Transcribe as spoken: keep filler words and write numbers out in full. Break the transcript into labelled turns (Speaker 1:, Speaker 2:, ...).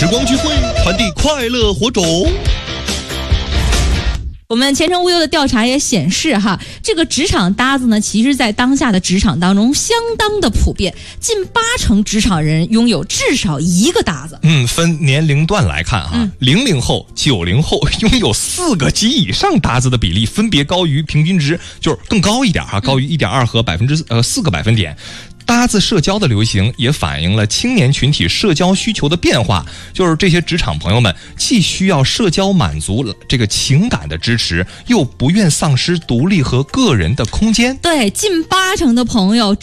Speaker 1: 光聚会，传递快乐火种。
Speaker 2: 我们前程无忧的调查也显示哈，这个职场搭子呢，其实在当下的职场当中相当的普遍，近八成职场人拥有至少一个搭子。
Speaker 1: 嗯，分年龄段来看哈，零零后、九零后拥有四个及以上搭子的比例分别高于平均值，就是更高一点哈，高于一点二和百分之呃四个百分点。搭子社交的流行也反映了青年群体社交需求的变化，就是这些职场朋友们既需要社交满足这个情感的支持，又不愿丧失独立和个人的空间。
Speaker 2: 对，近八成的朋友